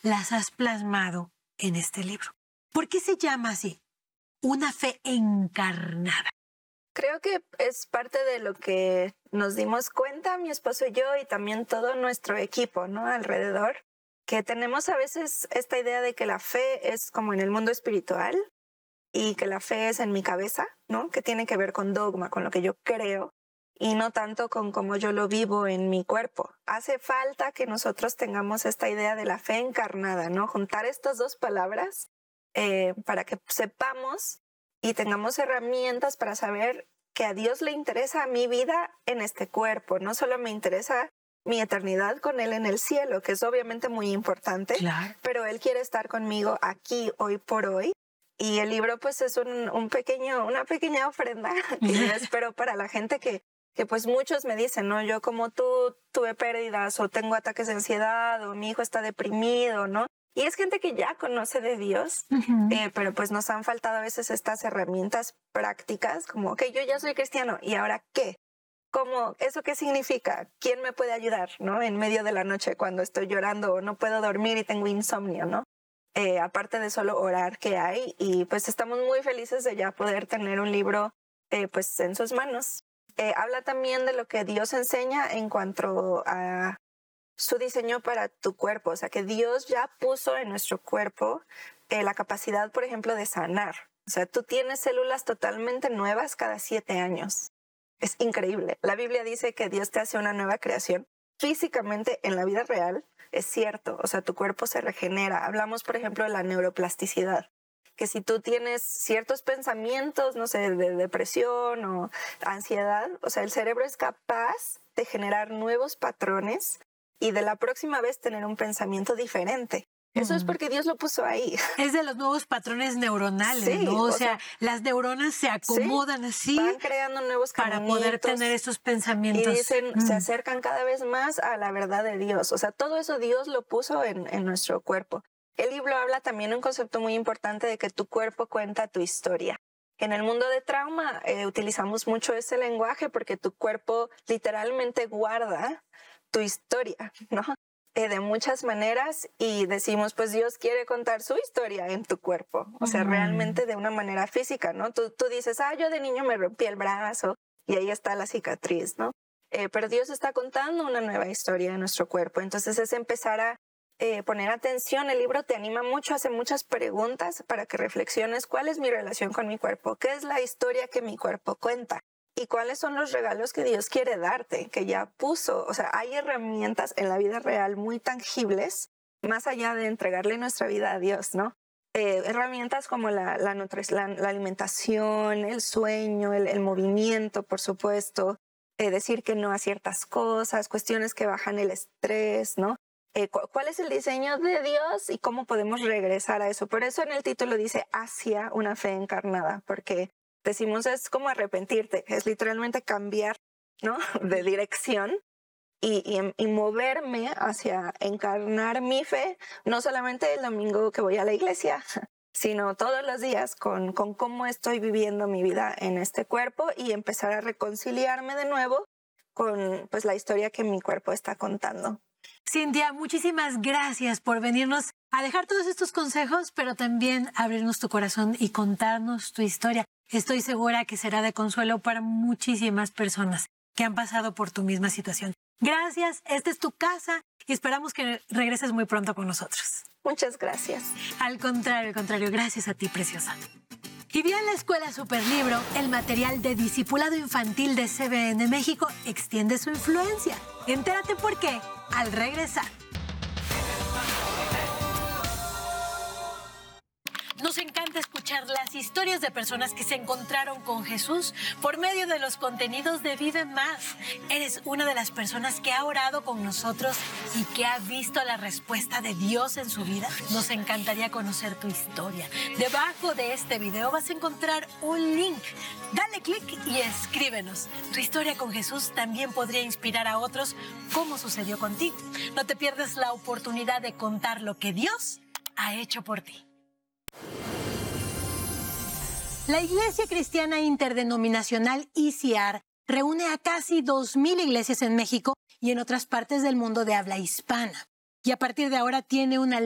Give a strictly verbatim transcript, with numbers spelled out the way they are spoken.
las has plasmado en este libro. ¿Por qué se llama así? Una fe encarnada. Creo que es parte de lo que nos dimos cuenta, mi esposo y yo, y también todo nuestro equipo, ¿no? Alrededor, que tenemos a veces esta idea de que la fe es como en el mundo espiritual y que la fe es en mi cabeza, ¿no? Que tiene que ver con dogma, con lo que yo creo, y no tanto con cómo yo lo vivo en mi cuerpo. Hace falta que nosotros tengamos esta idea de la fe encarnada, ¿no? Juntar estas dos palabras eh, para que sepamos y tengamos herramientas para saber que a Dios le interesa mi vida en este cuerpo. No solo me interesa mi eternidad con Él en el cielo, que es obviamente muy importante, claro, pero Él quiere estar conmigo aquí, hoy por hoy. Y el libro pues es un, un pequeño, una pequeña ofrenda que yo espero para la gente que, que pues muchos me dicen, ¿no? Yo como tú tuve pérdidas o tengo ataques de ansiedad o mi hijo está deprimido, ¿no? Y es gente que ya conoce de Dios, uh-huh. eh, pero pues nos han faltado a veces estas herramientas prácticas como, ok, yo ya soy cristiano, ¿y ahora qué? ¿Cómo? ¿Eso qué significa? ¿Quién me puede ayudar, no? En medio de la noche cuando estoy llorando o no puedo dormir y tengo insomnio, ¿no? Eh, aparte de solo orar que hay, y pues estamos muy felices de ya poder tener un libro eh, pues en sus manos. Eh, habla también de lo que Dios enseña en cuanto a su diseño para tu cuerpo, o sea que Dios ya puso en nuestro cuerpo eh, la capacidad, por ejemplo, de sanar. O sea, tú tienes células totalmente nuevas cada siete años. Es increíble. La Biblia dice que Dios te hace una nueva creación. Físicamente, en la vida real, es cierto. O sea, tu cuerpo se regenera. Hablamos, por ejemplo, de la neuroplasticidad. Que si tú tienes ciertos pensamientos, no sé, de depresión o ansiedad, o sea, el cerebro es capaz de generar nuevos patrones y de la próxima vez tener un pensamiento diferente. Eso mm. es porque Dios lo puso ahí. Es de los nuevos patrones neuronales, sí, ¿no? O, o sea, sea, las neuronas se acomodan sí, así. Van creando nuevos para poder tener estos pensamientos. Y dicen, mm. se acercan cada vez más a la verdad de Dios. O sea, todo eso Dios lo puso en, en nuestro cuerpo. El libro habla también de un concepto muy importante de que tu cuerpo cuenta tu historia. En el mundo de trauma eh, utilizamos mucho ese lenguaje porque tu cuerpo literalmente guarda tu historia, ¿no? Eh, de muchas maneras, y decimos, pues Dios quiere contar su historia en tu cuerpo, o sea, mm. realmente de una manera física, ¿no? Tú, tú dices, ah, yo de niño me rompí el brazo y ahí está la cicatriz, ¿no? Eh, pero Dios está contando una nueva historia en nuestro cuerpo, entonces es empezar a eh, poner atención. El libro te anima mucho, hace muchas preguntas para que reflexiones cuál es mi relación con mi cuerpo, qué es la historia que mi cuerpo cuenta. ¿Y cuáles son los regalos que Dios quiere darte, que ya puso? O sea, hay herramientas en la vida real muy tangibles, más allá de entregarle nuestra vida a Dios, ¿no? Eh, herramientas como la, la, la, la alimentación, el sueño, el, el movimiento, por supuesto, eh, decir que no a ciertas cosas, cuestiones que bajan el estrés, ¿no? Eh, cu ¿Cuál es el diseño de Dios y cómo podemos regresar a eso? Por eso en el título dice hacia una fe encarnada, porque decimos es como arrepentirte, es literalmente cambiar, ¿no? De dirección y, y, y moverme hacia encarnar mi fe, no solamente el domingo que voy a la iglesia, sino todos los días con, con cómo estoy viviendo mi vida en este cuerpo y empezar a reconciliarme de nuevo con pues, la historia que mi cuerpo está contando. Cintia, muchísimas gracias por venirnos a dejar todos estos consejos, pero también abrirnos tu corazón y contarnos tu historia. Estoy segura que será de consuelo para muchísimas personas que han pasado por tu misma situación. Gracias, esta es tu casa y esperamos que regreses muy pronto con nosotros. Muchas gracias. Al contrario, al contrario, gracias a ti, preciosa. Y bien, la Escuela Superlibro, el material de discipulado infantil de C B N México, extiende su influencia. Entérate por qué al regresar. Nos encanta escuchar las historias de personas que se encontraron con Jesús por medio de los contenidos de Vive Más. Eres una de las personas que ha orado con nosotros y que ha visto la respuesta de Dios en su vida. Nos encantaría conocer tu historia. Debajo de este video vas a encontrar un link. Dale clic y escríbenos. Tu historia con Jesús también podría inspirar a otros como sucedió contigo. No te pierdas la oportunidad de contar lo que Dios ha hecho por ti. La Iglesia Cristiana Interdenominacional I C I A R reúne a casi dos mil iglesias en México y en otras partes del mundo de habla hispana. Y a partir de ahora tiene una